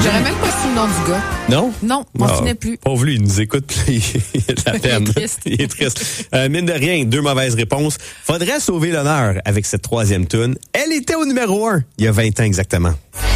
J'aurais même pas su le nom du gars. Non? Non, on finit plus. Pauvre lui, il nous écoute, puis il a de la peine. Il est triste. Mine de rien, 2 mauvaises réponses. Faudrait sauver l'honneur avec cette 3e toune. Elle était au numéro 1 il y a 20 ans exactement.